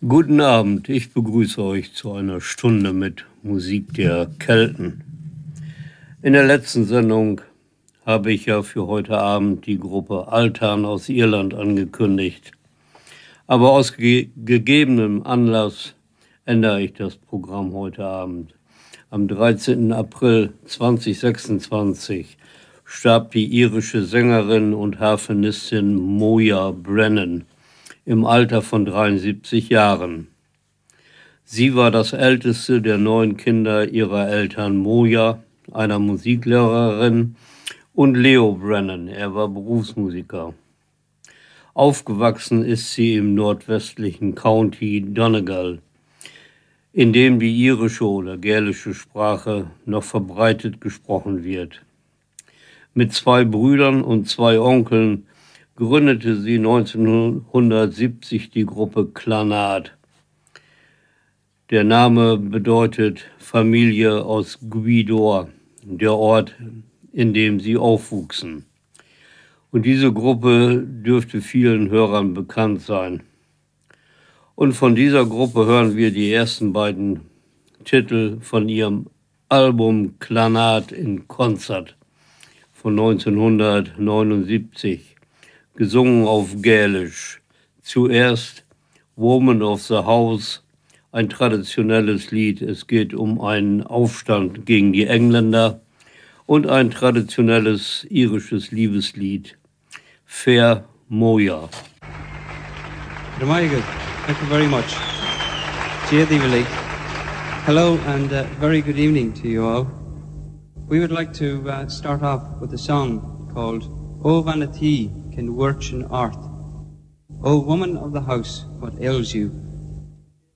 Guten Abend, ich begrüße euch zu einer Stunde mit Musik der Kelten. In der letzten Sendung habe ich ja für heute Abend die Gruppe Altan aus Irland angekündigt. Aber aus gegebenem Anlass ändere ich das Programm heute Abend. Am 13. April 2026 starb die irische Sängerin und Harfenistin Moya Brennan im Alter von 73 Jahren. Sie war das älteste der 9 Kinder ihrer Eltern Moya, einer Musiklehrerin, und Leo Brennan, er war Berufsmusiker. Aufgewachsen ist sie im nordwestlichen County Donegal, in dem die irische oder gälische Sprache noch verbreitet gesprochen wird. Mit 2 Brüdern und 2 Onkeln gründete sie 1970 die Gruppe Clannad. Der Name bedeutet Familie aus Gweedore, der Ort, in dem sie aufwuchsen. Und diese Gruppe dürfte vielen Hörern bekannt sein. Und von dieser Gruppe hören wir die ersten beiden Titel von ihrem Album Clannad in Concert von 1979. Gesungen auf Gälisch. Zuerst Woman of the House, ein traditionelles Lied. Es geht um einen Aufstand gegen die Engländer und ein traditionelles irisches Liebeslied, Fair Moya. Very good. Thank you very much. Hello and very good evening to you all. We would like to start off with a song called O Vanity Can Worch in Art. O woman of the house, what ails you?